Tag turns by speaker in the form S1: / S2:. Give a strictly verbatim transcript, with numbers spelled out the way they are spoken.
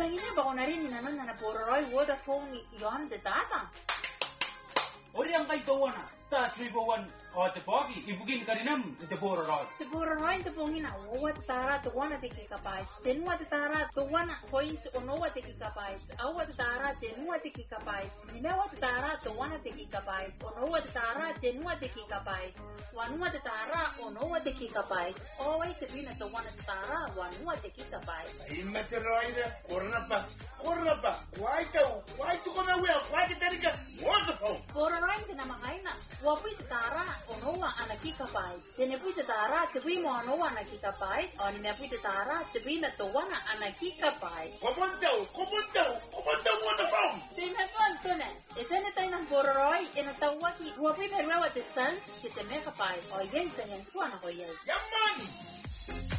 S1: Tangina ba ko na rin inanon na napuroroy water phone yon de tata.
S2: Ori ang kay gawa na. Star three four one o te pogi. Ibugin ka rin am. Te pororoy.
S1: Te pororoy te pongina. Uwa te tara te wana te kikapay. Tenua te tara te wana point onowa te kikapay. Awa te tara tenua te kikapay. Nimewa te tara te wana te kikapay. Onowa te tara tenua te kikapay. Wanua te tara onowa te kikapay. Owai te pina te wana te tara wanua te kikapay.
S3: Ima te roida. Korna pa. Korna pa. Wai tau. Wai tu kona wea. Wai te terika. Waterfall.
S1: Pororoy te namakaina. Wapui te tara onowa anakikapay. Tenepui te tara te pui mo onowa anakikapay. O nimepui te tara te pina te wana anakikapay.
S3: Komontau. Komontau. Komontau waterfall.
S1: Timepon tune. Etene tayo ng pororoy. Enatawaki. Wapui merewa te san. Ki te mekapay. O yen sa yan tuan ako yen.
S3: Yamani.